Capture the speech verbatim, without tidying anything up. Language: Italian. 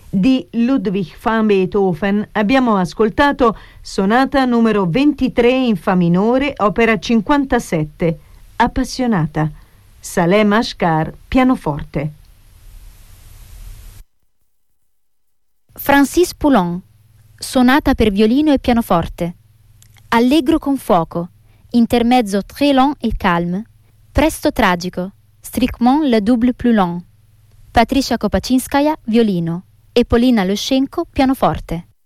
Di Ludwig van Beethoven abbiamo ascoltato sonata numero ventitré in fa minore, opera cinquantasette, Appassionata. Salem Ashkar, pianoforte. Francis Poulenc, sonata per violino e pianoforte. Allegro con fuoco, intermezzo très lent et calme, presto tragico, strictement le double plus lent. Patricia Kopaczynskaja, violino, e Polina Lushenko, pianoforte.